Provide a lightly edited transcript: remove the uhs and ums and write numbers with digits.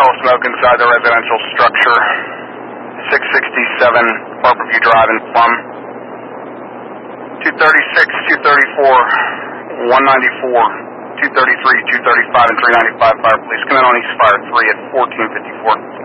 Smell of smoke inside the residential structure. 667 Harborview Drive in Plum. 236, 234, 194, 233, 235, and 395 fire police. Come in on East Fire 3 at 1454.